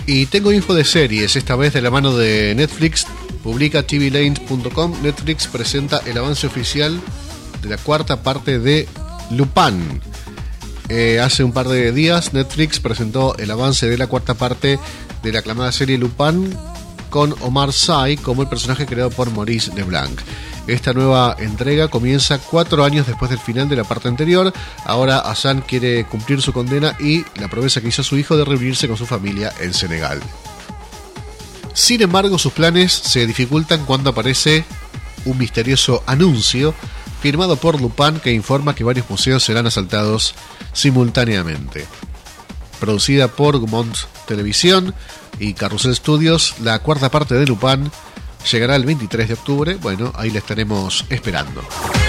Y tengo info de series, esta vez de la mano de Netflix. Publica tvlanes.com. Netflix presenta el avance oficial de la cuarta parte de Lupin. Hace un par de días Netflix presentó el avance de la cuarta parte de la aclamada serie Lupin, con Omar Sy como el personaje creado por Maurice Leblanc. Esta nueva entrega comienza 4 años después del final de la parte anterior. Ahora Hassan quiere cumplir su condena y la promesa que hizo a su hijo de reunirse con su familia en Senegal. Sin embargo, sus planes se dificultan cuando aparece un misterioso anuncio firmado por Lupin que informa que varios museos serán asaltados simultáneamente. Producida por Gaumont Televisión y Carrusel Studios, la cuarta parte de Lupin llegará el 23 de octubre. Bueno, ahí la estaremos esperando.